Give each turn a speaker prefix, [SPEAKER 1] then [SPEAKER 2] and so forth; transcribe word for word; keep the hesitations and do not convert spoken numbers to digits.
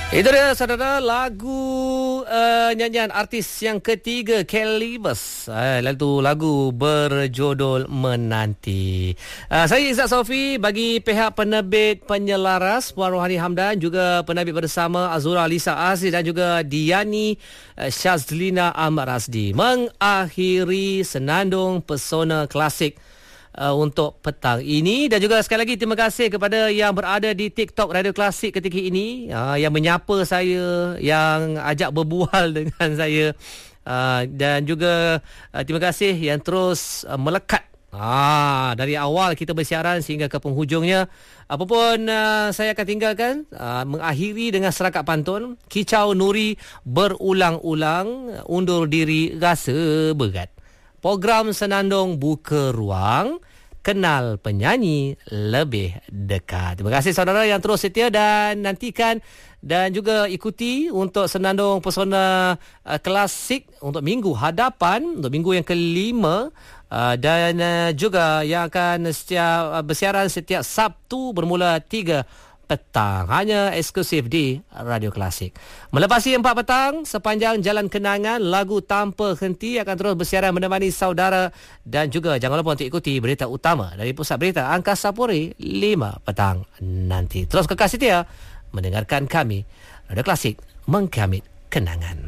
[SPEAKER 1] Itu dia saudara, lagu uh, nyanyian artis yang ketiga Calibus. Uh, lalu lagu berjudul Menanti. Uh, saya Izzat Sofi bagi pihak penerbit penyelaras Puan Rohani Hamdan, juga penerbit bersama Azura Lisa Aziz dan juga Diani uh, Syazlina Ahmad Rasdi mengakhiri Senandung Pesona Klasik Uh, untuk petang ini. Dan juga sekali lagi terima kasih kepada yang berada di TikTok Radio Klasik ketika ini, uh, yang menyapa saya, yang ajak berbual dengan saya, uh, dan juga uh, terima kasih yang terus uh, melekat Ah, dari awal kita bersiaran sehingga ke penghujungnya. Apapun uh, saya akan tinggalkan, uh, mengakhiri dengan serakat pantun. Kicau Nuri berulang-ulang, undur diri rasa berat. Program Senandung buka ruang, kenal penyanyi lebih dekat. Terima kasih saudara yang terus setia dan nantikan dan juga ikuti untuk Senandung Pesona uh, Klasik untuk minggu hadapan, untuk minggu yang kelima. Uh, dan uh, juga yang akan setiap uh, bersiaran setiap Sabtu bermula tiga petang, hanya eksklusif di Radio Klasik. Melepasi empat petang, sepanjang jalan kenangan, lagu tanpa henti akan terus bersiaran menemani saudara. Dan juga jangan lupa untuk ikuti berita utama dari Pusat Berita Angkasa Puri lima petang nanti. Terus kekal setia mendengarkan kami, Radio Klasik, mengkamit kenangan.